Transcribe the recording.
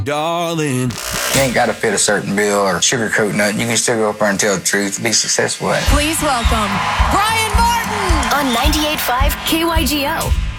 darling. You ain't got to fit a certain bill or sugarcoat nothing. You can still go up there and tell the truth and be successful at it. Please welcome Brian Martin on 98.5 KYGO.